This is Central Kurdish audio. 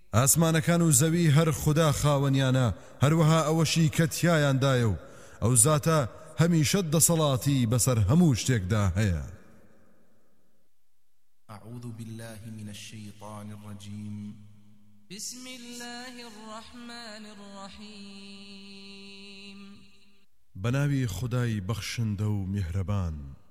ئاسمانەکان و زەوی هەر خوددا خاوەنیانە هەروەها ئەوەشی کە تیایاندایە و ئەو زاتە هەمیشە دەسەڵاتی بەسەر هەموو شتێکدا هەیە. أعوذ بالله من الشيطان الرجيم. بسم الله الرحمن الرحيم. بناوی خدای بەخشندە و میهرەبان.